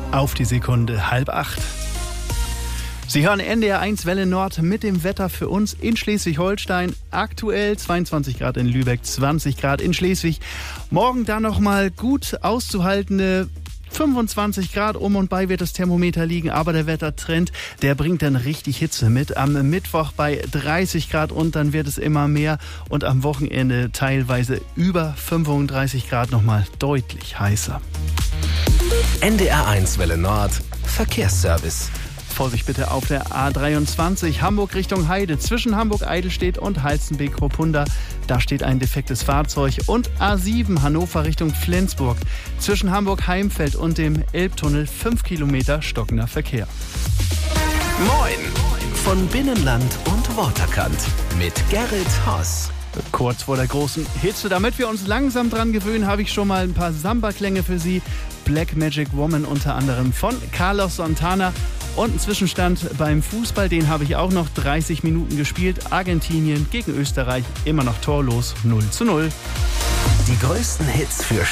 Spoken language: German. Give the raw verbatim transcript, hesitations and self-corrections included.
Auf die Sekunde halb acht. Sie hören N D R eins Welle Nord mit dem Wetter für uns in Schleswig-Holstein. Aktuell zweiundzwanzig Grad in Lübeck, zwanzig Grad in Schleswig. Morgen dann nochmal gut auszuhaltende fünfundzwanzig Grad, um und bei wird das Thermometer liegen, aber der Wettertrend, der bringt dann richtig Hitze mit. Am Mittwoch bei dreißig Grad und dann wird es immer mehr und am Wochenende teilweise über fünfunddreißig Grad, nochmal deutlich heißer. N D R eins Welle Nord, Verkehrsservice. Vorsicht bitte auf der A dreiundzwanzig, Hamburg Richtung Heide, zwischen Hamburg-Eidelstedt und Halstenbek-Ruppunda. Da steht ein defektes Fahrzeug. Und A sieben, Hannover Richtung Flensburg, zwischen Hamburg-Heimfeld und dem Elbtunnel fünf Kilometer stockender Verkehr. Moin von Binnenland und Waterkant mit Gerrit Haas. Kurz vor der großen Hitze, damit wir uns langsam dran gewöhnen, habe ich schon mal ein paar Samba-Klänge für Sie. Black Magic Woman unter anderem von Carlos Santana. Und ein Zwischenstand beim Fußball, den habe ich auch noch dreißig Minuten gespielt. Argentinien gegen Österreich, immer noch torlos, null zu null. Die größten Hits für